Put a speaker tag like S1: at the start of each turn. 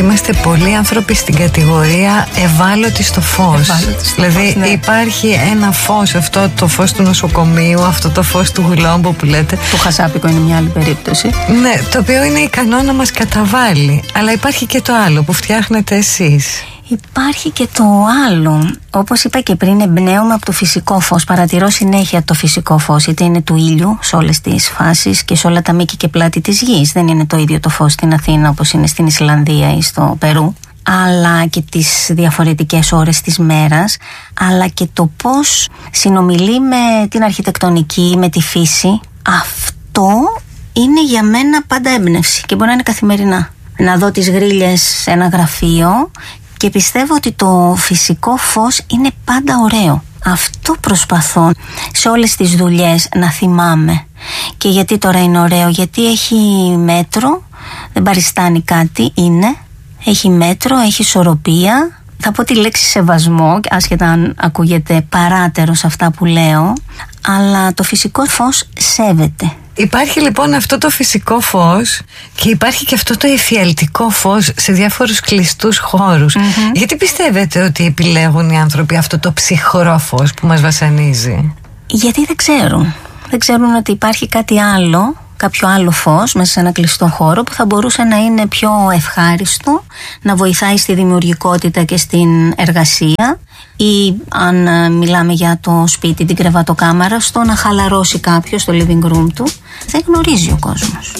S1: είμαστε πολλοί άνθρωποι στην κατηγορία ευάλωτοι στο φως. Δηλαδή ναι. Υπάρχει ένα φως, αυτό το φως του νοσοκομείου, αυτό το φως του γλόμπου που λέτε.
S2: Το χασάπικο είναι μια άλλη περίπτωση.
S1: Ναι, το οποίο είναι ικανό να μας καταβάλει. Αλλά υπάρχει και το άλλο που φτιάχνετε εσείς.
S2: Υπάρχει και το άλλο. Όπως είπα και πριν, εμπνέομαι από το φυσικό φως. Παρατηρώ συνέχεια το φυσικό φως, είτε είναι του ήλιου σε όλες τις φάσεις και σε όλα τα μήκη και πλάτη της γης. Δεν είναι το ίδιο το φως στην Αθήνα όπως είναι στην Ισλανδία ή στο Περού. Αλλά και τις διαφορετικές ώρες της μέρας, αλλά και το πώς συνομιλεί με την αρχιτεκτονική, με τη φύση. Αυτό είναι για μένα πάντα έμπνευση και μπορεί να είναι καθημερινά. Να δω τις γρίλες σε ένα γραφείο και πιστεύω ότι το φυσικό φως είναι πάντα ωραίο. Αυτό προσπαθώ σε όλες τις δουλειές να θυμάμαι. Και γιατί τώρα είναι ωραίο? Γιατί έχει μέτρο, δεν παριστάνει κάτι, είναι. Έχει μέτρο, έχει ισορροπία. Θα πω τη λέξη σεβασμό, άσχετα αν ακούγεται παράτερο σε αυτά που λέω, αλλά το φυσικό φως σέβεται.
S1: Υπάρχει λοιπόν αυτό το φυσικό φως και υπάρχει και αυτό το εφιαλτικό φως σε διάφορους κλειστούς χώρους. Γιατί πιστεύετε ότι επιλέγουν οι άνθρωποι αυτό το ψυχρό φως που μας βασανίζει?
S2: Γιατί δεν ξέρουν. Δεν ξέρουν ότι υπάρχει κάτι άλλο, κάποιο άλλο φως μέσα σε ένα κλειστό χώρο που θα μπορούσε να είναι πιο ευχάριστο, να βοηθάει στη δημιουργικότητα και στην εργασία, ή αν μιλάμε για το σπίτι, την κρεβατοκάμαρα, στο να χαλαρώσει κάποιος στο living room του. Δεν γνωρίζει ο κόσμος.